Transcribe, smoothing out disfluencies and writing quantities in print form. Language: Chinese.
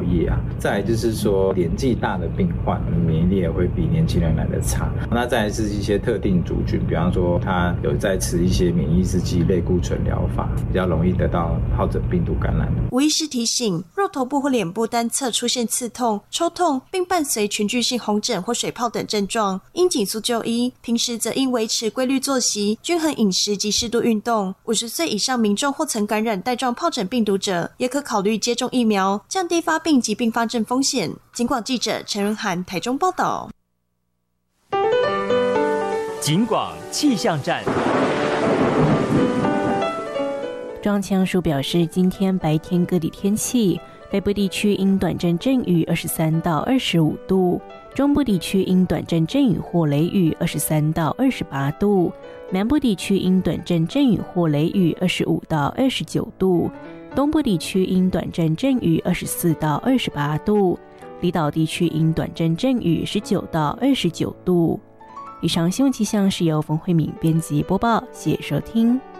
夜啊。再来就是说年纪大的病患免疫力也会比年轻人来的差。那再来是一些特定族群，比方说他有在吃一些免疫制剂类固醇疗法，比较容易得到疱疹病毒感染。 吴医师提醒，若头部或脸部单侧出现刺痛、抽痛，并伴随群聚性红疹或水泡等症状，应紧速就医。平时则应维持规律作息、均衡饮食及适度运动。50岁以上民众或曾感染带状疱疹病毒者，也可考虑接种疫苗，降低发病及并发症风险。警广记者陈润涵台中报道。 警广气象站。 中央气象署表示，今天白天各地天气，北部地区因短暂阵雨23到25度，中部地区因短暂阵雨或雷雨23到28度，南部地区因短暂阵雨或雷雨25到29度，东部地区因短暂阵雨24到28度，离岛地区因短暂阵雨19到29度。以上新闻气象是由冯慧敏编辑播报，谢谢收听。